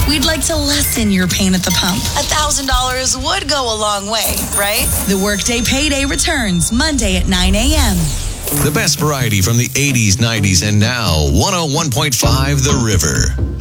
We'd like to lessen your pain at the pump. $1,000 would go a long way, right? The Workday Payday returns Monday at 9 a.m. The best variety from the 80s, 90s, and now 101.5 The River.